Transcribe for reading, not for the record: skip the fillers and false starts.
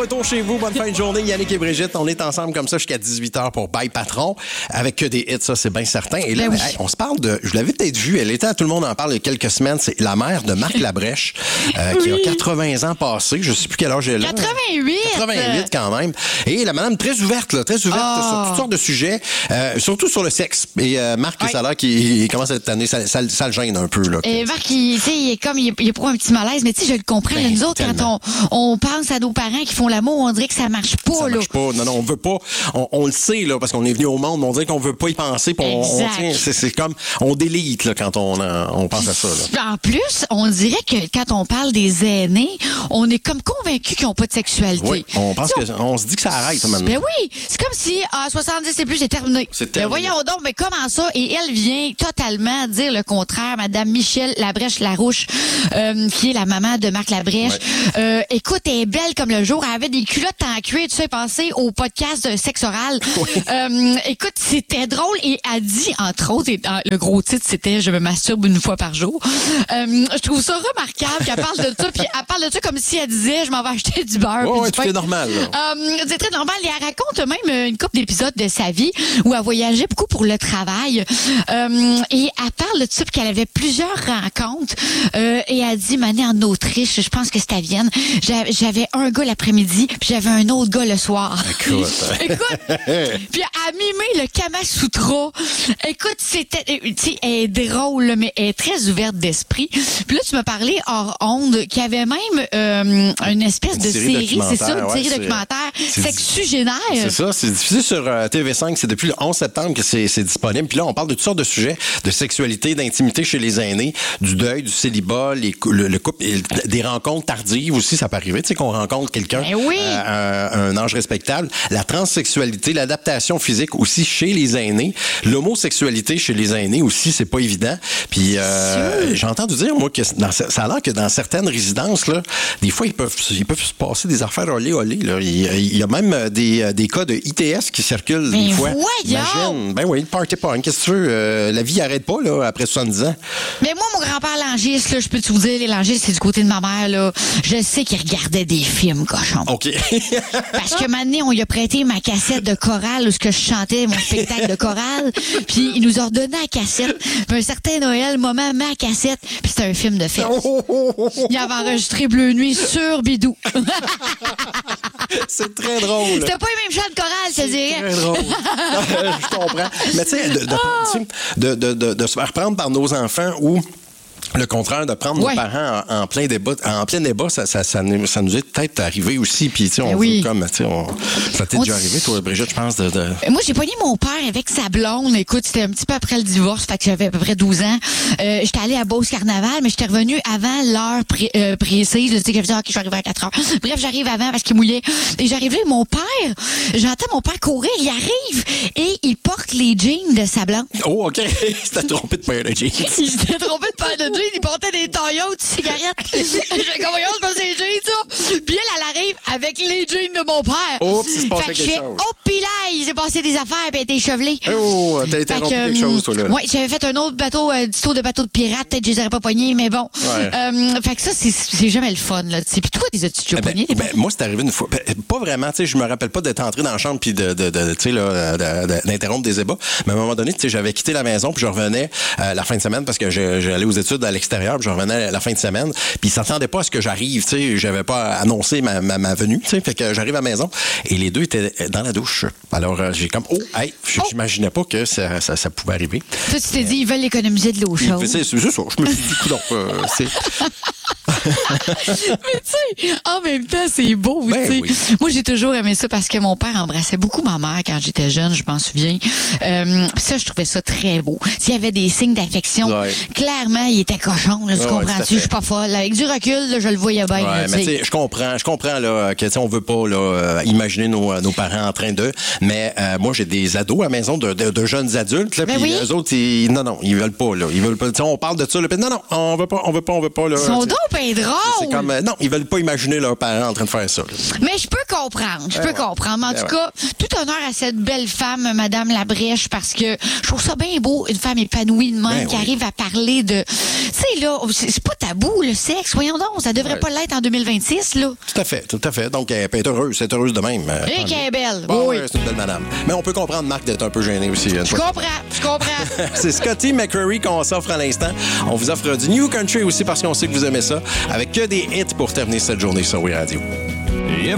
retour chez vous. Bonne fin de journée, Yannick et Brigitte. On est ensemble comme ça jusqu'à 18h pour Bye Patron. Avec que des hits, ça, c'est bien certain. Et là, on se parle de... Je l'avais peut-être vu. Elle était à Tout le monde en parle il y a quelques semaines. C'est la mère de Marc Labrèche, qui a 80 ans passés. Je sais plus quel âge elle a. 88! 88 quand même. Et la madame très ouverte sur toutes sortes de sujets, surtout sur le sexe. Et Marc, ça a l'air qu'il commence cette année, ça le gêne un peu. Là, et Marc, il est pour un petit malaise, mais tu sais, je le comprends. Là, nous autres, quand on pense à nos parents qui font l'amour, on dirait que ça marche pas. Ça marche pas. Non, on veut pas. On le sait, là, parce qu'on est venu au monde, mais on dirait qu'on veut pas y penser. C'est comme, on délite là, quand on pense à ça. Là. En plus, on dirait que quand on parle des aînés, on est comme convaincus qu'ils n'ont pas de sexualité. Oui, on se dit que ça arrête maintenant. Ben oui, c'est comme si à 70 et plus, c'est terminé. Ben voyons donc, mais comment ça? Et elle vient totalement dire le contraire, Madame Michel Labrèche-Larouche, qui est la maman de Marc Labrèche. Ouais. Écoute, elle est belle comme le jour. Elle avait des culottes en cuir. Tu sais, penser au podcast de Sexe Oral. Écoute, c'était drôle. Et elle dit, entre autres, le gros titre, c'était « Je me masturbe une fois par jour ». Je trouve ça remarquable qu'elle parle de ça. Puis elle parle de ça comme si elle disait « Je m'en vais acheter du beurre ». Oui, tout est normal. C'est très normal. Et elle raconte même une couple d'épisodes de sa vie où elle voyageait beaucoup pour le travail. Et elle parle de ça, puis qu'elle avait plusieurs rencontres. Et elle dit, Mané, en Autriche, je pense que c'était à Vienne, j'avais un gars l'après-midi, puis j'avais un autre gars le soir. Écoute. Puis elle mimait le Kama Sutra. Écoute, c'était, tu sais, elle est drôle, mais elle est très ouverte d'esprit. Puis là, tu m'as parlé hors onde qu'il y avait même une espèce de série, c'est ça, une série documentaire sexugénaire. C'est ça, c'est diffusé sur TV5, c'est depuis le 11 septembre que c'est disponible. Puis là, on parle de toutes sortes de sujets, de sexualité, d'intimité chez les aînés, du deuil, du célibat, le couple, des rencontres tardives aussi, ça peut arriver, tu sais, qu'on rencontre quelqu'un à un âge respectable. La transsexualité, l'adaptation physique aussi chez les aînés. L'homosexualité chez les aînés aussi, c'est pas évident. Puis j'ai entendu dire, moi, que ça a l'air que dans certaines résidences, là, des fois, ils peuvent se passer des affaires olé. Là. Il y a même des cas de ITS qui circulent des fois. Imagine. Ben oui, party punk, qu'est-ce que tu veux? La vie n'arrête pas là, après 70 ans. Mais moi, mon grand-père langiste, là, je peux te vous dire, les langistes, c'est du côté de ma mère. Là. Je sais qu'il regardait des films cochons. OK. Parce que maintenant, on lui a prêté ma cassette de chorale où je chantais mon spectacle de chorale. Puis il nous a redonné la cassette. Puis un certain Noël, maman met la cassette. Puis c'était un film de fesses. Il avait enregistré Bleu Nuit sur Bidou. C'est très drôle. C'était pas les mêmes chants de chorale, je te dirais. C'est très drôle. Je comprends. Mais tu sais, de se faire prendre par nos enfants ou le contraire, de prendre nos parents en plein débat, ça nous est peut-être arrivé aussi. Puis, tu sais, on veut comme, tu sais, ça t'est déjà arrivé, toi, Brigitte, je pense. Moi, j'ai pogné mon père avec sa blonde. Écoute, c'était un petit peu après le divorce, fait que j'avais à peu près 12 ans. J'étais allée à Beauce-Carnaval, mais j'étais revenue avant l'heure précise. Tu sais, j'avais dit, OK, je vais arriver à 4 heures. Bref, j'arrive avant parce qu'il mouillait. Et j'arrive là, mon père, j'entends mon père courir, il arrive et il porte les jeans de sa blonde. Oh, OK. Il s'était trompé de paire de jeans. Il s'était trompé de paire de jeans. Il portait des taillots de cigarettes. J'ai comme, voyons, c'est pas ses jeans, ça. Puis elle arrive avec les jeans de mon père. Oh, puis il se passait quelque chose. Oh, puis là, il s'est passé des affaires, puis elle était échevelée. Oh, t'as interrompu quelque chose, toi, là. Oui, j'avais fait un autre bateau, du tour de bateau de pirate. Peut-être que je les aurais pas pognés, mais bon. Fait que ça, c'est jamais le fun, là. Puis toi, les as-tu déjà pognés? Moi, c'est arrivé une fois. Pas vraiment, tu sais, je me rappelle pas d'être entré dans la chambre puis tu sais, là, d'interrompre des ébats. Mais à un moment donné, tu sais, j'avais quitté la maison puis je revenais la fin de semaine parce que j'allais aux études à l'extérieur puis je revenais la fin de semaine. Puis ils s'attendaient pas à ce que j'arrive, tu sais. J'avais pas annoncé ma venue, tu sais. Fait que j'arrive à la maison et les deux étaient dans la douche. Alors, j'ai comme, j'imaginais pas que ça pouvait arriver. Toi, tu t'es dit, ils veulent économiser de l'eau chaude. C'est ça. Je me suis dit, coudonc, c'est... Mais tu sais, en même temps, c'est beau. Oui. Moi, j'ai toujours aimé ça parce que mon père embrassait beaucoup ma mère quand j'étais jeune, je m'en souviens. Ça, je trouvais ça très beau. S'il y avait des signes d'affection, clairement, il était cochon. Là, tu comprends-tu? Je suis pas folle. Avec du recul, là, je le voyais bien. Ouais, mais tu sais, je comprends là, que on veut pas là, imaginer nos parents en train de. Mais moi, j'ai des ados à la maison de jeunes adultes. Là, puis eux autres, ils veulent pas. Là, ils veulent pas. On parle de ça. Là, puis non, on veut pas. Là, ils sont donc c'est drôle. C'est comme, non, ils veulent pas imaginer leurs parents en train de faire ça. Mais je peux comprendre. Mais en tout cas, tout honneur à cette belle femme, Madame Labrèche, parce que je trouve ça bien beau, une femme épanouie de même qui arrive à parler de... Tu sais, là, c'est pas tabou, le sexe. Voyons donc, ça devrait pas l'être en 2026, là. Tout à fait. Donc, elle peut être heureuse. C'est heureuse de même. Et qu'elle est belle. Bon, oui. C'est une belle madame. Mais on peut comprendre, Marc, d'être un peu gêné aussi. Je comprends. C'est Scotty McCreery qu'on s'offre à l'instant. On vous offre du New Country aussi parce qu'on sait que vous aimez ça. Avec que des hits pour terminer cette journée sur We Radio. If